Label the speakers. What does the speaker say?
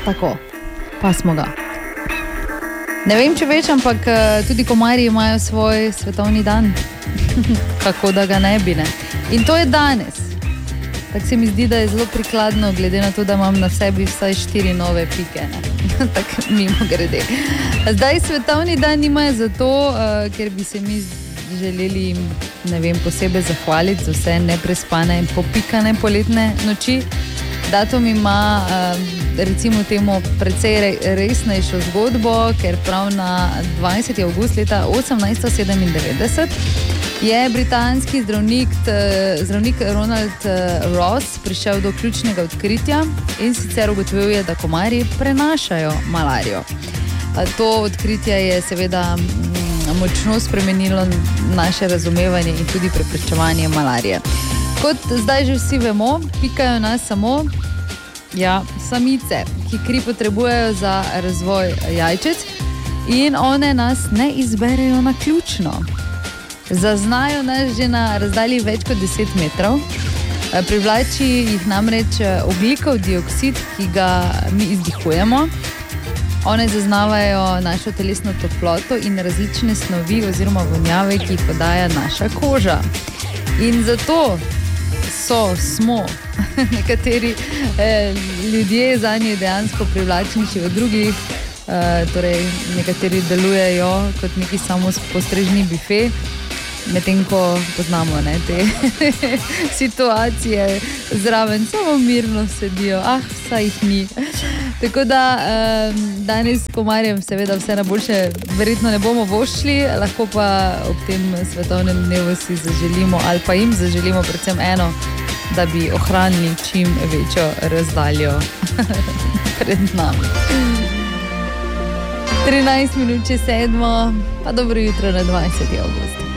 Speaker 1: Tako, pa smo ga. Ne vem, če veš, ampak tudi komarji imajo svoj svetovni dan. Kako da ga ne bi, ne? In to je danes. Tako se mi zdi, da je zelo prikladno, glede na to, da imam na sebi vsaj 4 nove pike, ne? Tako mimo grede. Zdaj svetovni dan imajo zato, ker bi se mi želeli, ne vem, posebej zahvaliti za vse neprespane in popikane poletne noči. Datum ima, recimo temu, precej resnejšo zgodbo, ker prav na 20. avgust leta 1897 je britanski zdravnik Ronald Ross prišel do ključnega odkritja in sicer ugotovil je, da komarji prenašajo malarijo. To odkritje je seveda močno spremenilo naše razumevanje in tudi preprečevanje malarije. Kot zdaj že vsi vemo, pikajo nas samo samice, ki kri potrebujejo za razvoj jajčec in one nas ne izberejo naključno. Zaznajo nas že na razdalji več kot 10 metrov. Privlači jih namreč ogljikov dioksid, ki ga mi izdihujemo. One zaznavajo našo telesno toploto in različne snovi oziroma vonjave, ki jih podaja naša koža. In zato smo nekateri ljudje zanje dejansko privlačnejši od drugih, torej nekateri delujejo kot neki samopostrežni bife, medtem ko poznamo te situacije zraven, samo mirno sedijo, vsaj jih ni. Tako da danes komarjem seveda vse najboljše verjetno ne bomo voščili, lahko pa ob tem svetovnem dnevu si zaželimo ali pa jim zaželimo predvsem eno, da bi ohranili čim večjo razdaljo pred nami. 13 minut čez 7, pa dobro jutro na 20. avgust.